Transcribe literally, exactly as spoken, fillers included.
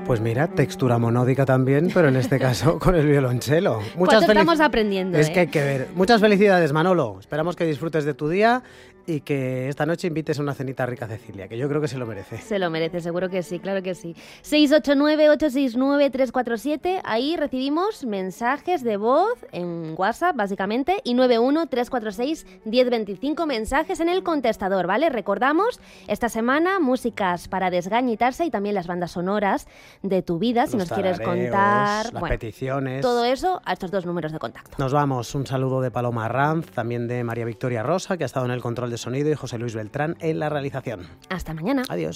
Pues mira, textura monódica también, pero en este caso con el violonchelo. Muchas ¿Cuánto estamos aprendiendo? Es eh? que hay que ver. Muchas felicidades, Manolo. Esperamos que disfrutes de tu día y que esta noche invites a una cenita rica a Cecilia, que yo creo que se lo merece. Se lo merece, seguro que sí, claro que sí. seis ocho nueve, ocho seis nueve, tres cuatro siete, ahí recibimos mensajes de voz en WhatsApp, básicamente, y nueve uno, tres cuatro seis, diez veinticinco mensajes en el contestador, ¿vale? Recordamos, esta semana, músicas para desgañitarse y también las bandas sonoras de tu vida, si Los nos quieres tarareos, contar... las bueno, peticiones... todo eso a estos dos números de contacto. Nos vamos. Un saludo de Paloma Arranz, también de María Victoria Rosa, que ha estado en el control de sonido, y José Luis Beltrán en la realización. Hasta mañana. Adiós.